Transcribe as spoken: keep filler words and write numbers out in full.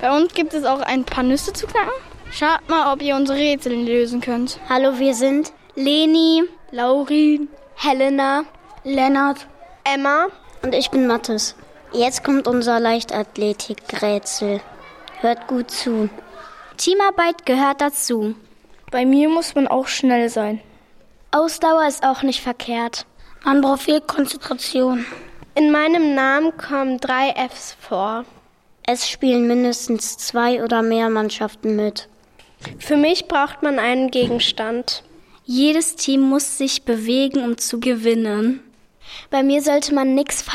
Bei uns gibt es auch ein paar Nüsse zu knacken. Schaut mal, ob ihr unsere Rätsel lösen könnt. Hallo, wir sind Leni, Laurin, Helena, Lennart, Emma und ich bin Mathis. Jetzt kommt unser Leichtathletik-Rätsel. Hört gut zu. Teamarbeit gehört dazu. Bei mir muss man auch schnell sein. Ausdauer ist auch nicht verkehrt. Man braucht viel Konzentration. In meinem Namen kommen drei Fs vor. Es spielen mindestens zwei oder mehr Mannschaften mit. Für mich braucht man einen Gegenstand. Jedes Team muss sich bewegen, um zu gewinnen. Bei mir sollte man nichts